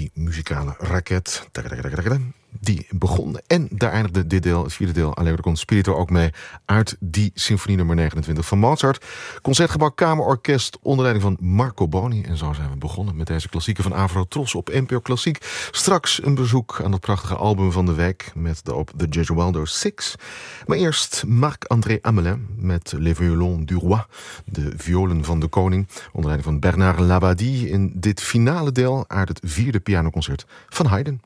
die muzikale raket. Die begon en daar eindigde dit deel, het vierde deel, Allegro con Spirito, ook mee uit die symfonie nummer 29 van Mozart. Concertgebouw Kamerorkest onder leiding van Marco Boni. En zo zijn we begonnen met deze klassieker van Avro Tros op NPO Klassiek. Straks een bezoek aan dat prachtige album van de week met daarop The Gesualdo 6. Maar eerst Marc-André Hamelin met Les Violons du Roi, de violen van de koning, onder leiding van Bernard Labadie in dit finale deel uit het vierde pianoconcert van Haydn.